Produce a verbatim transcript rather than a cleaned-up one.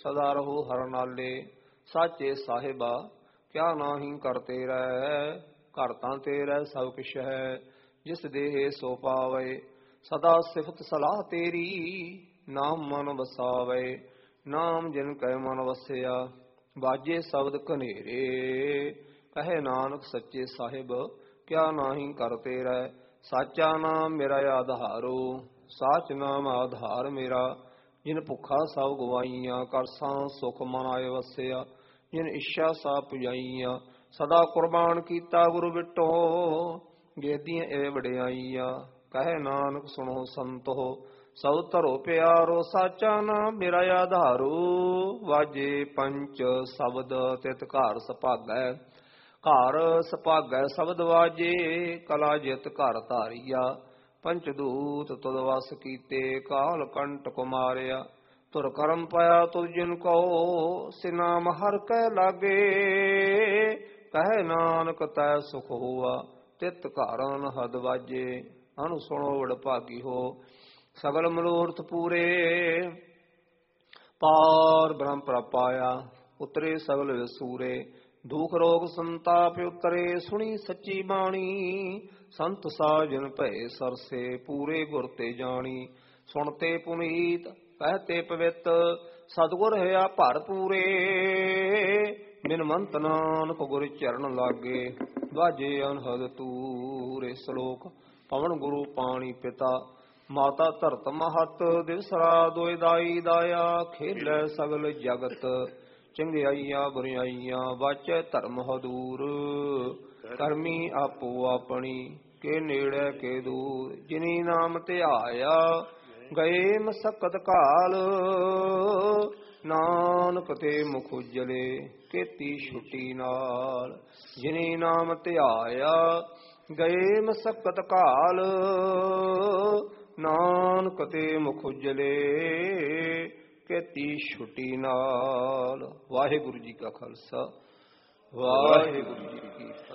सदा रहो हर नाले। साचे साहिबा क्या नाही करते रह, घर तां तेरा सब किश है। जिस देह सो पावे सदा सिफत सलाह तेरी, नाम मन वसावे नाम जिन कै मन वसिया। बाजे शब्द कनेरे कहे नानक सच्चे साहिब क्या नाही करते रह। साचा नाम मेरा आधारो साच नाम आधार मेरा। जिन भुखा सब गवाइया करसां सुख मन आए वसिया। जिन इच्छा सा पुजाइया सदा कुर्बान कीता गुरु बिटो। गेदियां ए वडियाइया कहे नानक सुनो संतो। सब धरो प्यारो साचा नाम मेरा आधारो। वाजे पंच शब्द तित घर सभागै, घर सभागै शब्द वाजे कला जित घर धारिया। पंचदूत तुद वस कीते काल कंट कुमारिया। तुर करम पाया तुझ जिन कहो से नाम हर कै लागे। कहे नानक तै सुख हुआ तित घरन हद वाजे। अनु सुनो वड भागी हो सगल मनोरथ पूरे। पार ब्रह्म प्रपाया उतरे सगल विसूरे। दुख रोग संताप उतरे सुनी सच्ची बाणी। संत साजन भय सरसे पूरे गुर ते जानी। सुनते पुनीत कहते पवित सतगुर है भरपूरे। बिनमंत नानक गुर चरण लागे बाजे अनहद तूरे। श्लोक पवन गुरु पाणी पिता माता धरत महत। दिवसरा दोय दाई दाया खेलै सगल जगत। चंगियाइया बुराइयां वाचै धर्म हदूर। करमी आपो अपनी के नेड़े के दूर। जिनी नाम ध्याया गए मसकत काल। नानक ते मुख उजले केती छुट्टी नाल। जिनी नाम ध्याया गए मसकत काल। नानक ते मुख उजले केती छुट्टी नाल। वाहिगुरु जी का खालसा वाहिगुरु जी की